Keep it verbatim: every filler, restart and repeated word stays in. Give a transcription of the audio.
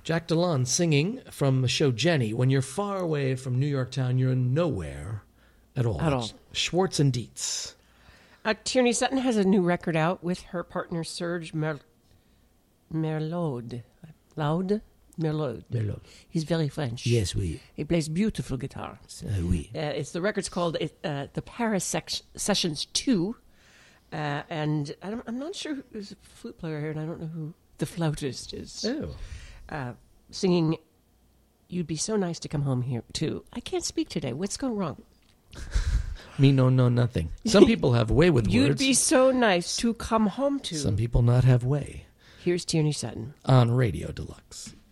Jack DeLon singing from the show Jenny. When you're far away from New York town, you're nowhere at all. At all. Schwartz and Dietz. Uh, Tierney Sutton has a new record out with her partner Serge Mer- Merlot. Loud? Merlot. Merlot. He's very French. Yes, oui. He plays beautiful guitar. Uh, oui. Uh, it's the record's called uh, the Paris Sec- Sessions two. Uh, and I don't, I'm not sure who's a flute player here, and I don't know who the flautist is. Oh. Uh, singing, "You'd be so nice to come home here, too." I can't speak today. What's going wrong? Me no know nothing. Some people have way with You'd words. be so nice to come home to. Some people not have way. Here's Tierney Sutton. On Radio Deluxe.